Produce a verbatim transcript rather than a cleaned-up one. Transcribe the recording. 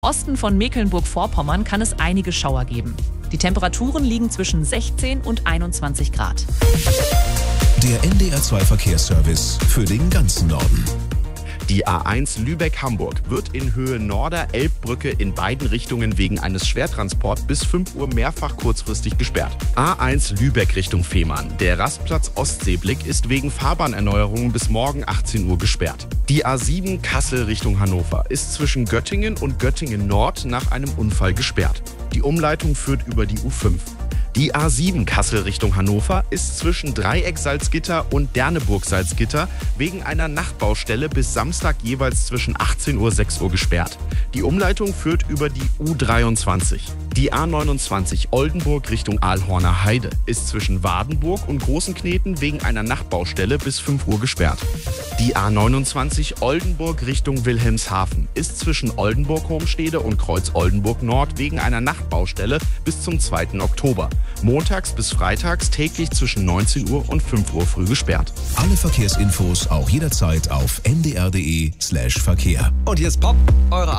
Osten von Mecklenburg-Vorpommern kann es einige Schauer geben. Die Temperaturen liegen zwischen sechzehn und einundzwanzig Grad. Der N D R zwei Verkehrsservice für den ganzen Norden. Die A eins Lübeck-Hamburg wird in Höhe Norder-Elbbrücke in beiden Richtungen wegen eines Schwertransports bis fünf Uhr mehrfach kurzfristig gesperrt. A eins Lübeck Richtung Fehmarn. Der Rastplatz Ostseeblick ist wegen Fahrbahnerneuerungen bis morgen achtzehn Uhr gesperrt. Die A sieben Kassel Richtung Hannover ist zwischen Göttingen und Göttingen Nord nach einem Unfall gesperrt. Die Umleitung führt über die U fünf. Die A sieben Kassel Richtung Hannover ist zwischen Dreieck-Salzgitter und Derneburg-Salzgitter wegen einer Nachtbaustelle bis Samstag jeweils zwischen achtzehn Uhr und sechs Uhr gesperrt. Die Umleitung führt über die U dreiundzwanzig. Die A neunundzwanzig Oldenburg Richtung Aalhorner Heide ist zwischen Wadenburg und Großenkneten wegen einer Nachtbaustelle bis fünf Uhr gesperrt. Die A neunundzwanzig Oldenburg Richtung Wilhelmshaven ist zwischen Oldenburg-Homstede und Kreuz-Oldenburg Nord wegen einer Nachtbaustelle bis zum zweiten Oktober. Montags bis freitags täglich zwischen neunzehn Uhr und fünf Uhr früh gesperrt. Alle Verkehrsinfos auch jederzeit auf n d r punkt d e slash Verkehr. Und jetzt Pop, eure